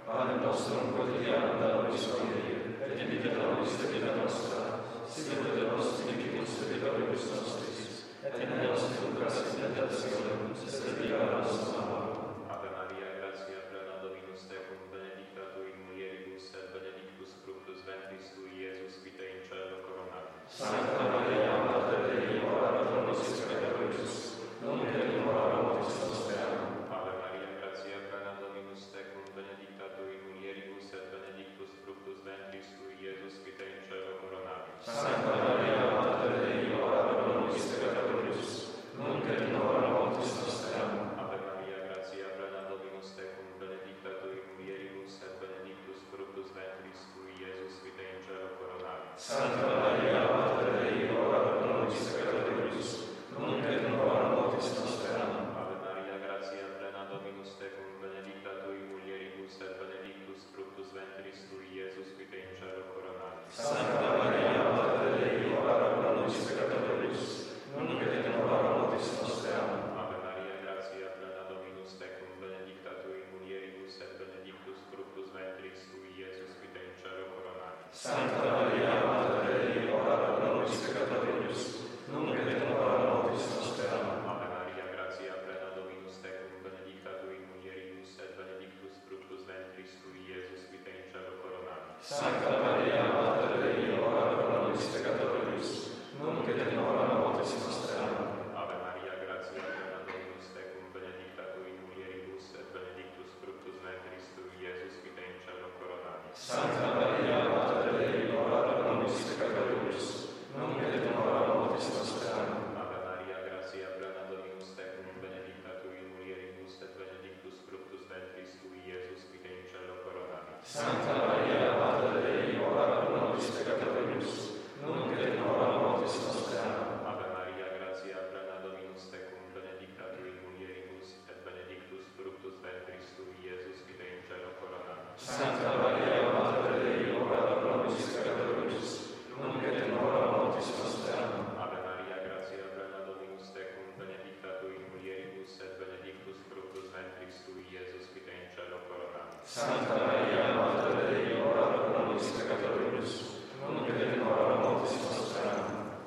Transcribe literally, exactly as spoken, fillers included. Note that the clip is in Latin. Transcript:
Pane nostrum quotidianum da nobis hodie, et dimitte nobis debita nostra, sicut et nos dimittibus debitoribus nostris, et ne nos inducas in tentationem, sed libera nos a malo. Ave Maria, gratia plena Dominus tecum, benedicta tui in mulieribus, et benedictus fructus ventris tui, Iesus, vita in cielo coronatus. Sancta Maria, Mater Dei, ora pro nobis peccatoribus, nunc et in hora mortis nostre. Amen. Ave Maria, gratia plena Dominus tecum, benedicta tui in mulieribus, et benedictus fructus ventris tui, Iesus, vita in cielo coronatus. Sancta Maria, Mater Dei, ora pro nobis peccatoribus, nunc et in hora mortis nostre. Amen. Ave Maria, gratia plena Dominus tecum, benedicta tui in mulieribus, et benedictus fructus ventris tui, Iesus, vita in cielo coronatus. Sancta Maria, Mater Dei, ora pro nobis peccatoribus, nunc et in hora mortis nostre. Amen. Ave Maria, gratia plena Dominus tecum, benedicta tui in mulieribus, et benedictus fructus ventris tui, Iesus, vita in cielo coronatus. Sancta Maria, Mater Dei, ora pro nobis peccatoribus, nunc et in hora mortis nostre. Amen. Ave Maria, gratia plena Dominus tecum, benedicta tui in mulieribus, et benedictus fructus ventris tui, Iesus, vita in cielo coronatus. Sancta Maria, Mater Dei, ora pro nobis peccatoribus, nunc et in hora mortis nostre. Amen. Ave Maria, gratia plena Dominus tecum, benedicta tui in mulieribus, et benedictus fructus ventris tui, Iesus, vita in cielo coronatus. Sancta Maria, Mater Dei, ora pro nobis peccatoribus, nunc et in hora mortis nostre. Amen. Ave Maria, gratia plena Dominus tecum, benedicta tui in mulieribus, et benedictus fructus ventris tui, Iesus, vita in cielo coronatus. Sancta Maria, Mater Dei, ora pro nobis peccatoribus, nunc et in hora mortis nostre. Amen. Ave Maria, gratia plena Dominus tecum, benedicta tui in mulieribus, et benedictus fructus ventris tui, Iesus, vita in cielo coronatus. Sancta Maria, Mater Dei, ora pro nobis peccatoribus, nunc et in hora mortis nostre. Amen. Ave Maria, gratia plena Dominus tecum, benedicta tui in mulieribus, et benedictus fructus ventris tui, Iesus, vita in cielo coronatus. Sancta Maria, Mater Dei, ora pro nobis peccatoribus, nunc et in hora mortis nostre. Amen. Ave Maria, gratia plena Dominus tecum, benedicta tui in mulieribus, et benedictus fructus ventris tui, Iesus, vita in cielo coronatus. Sancta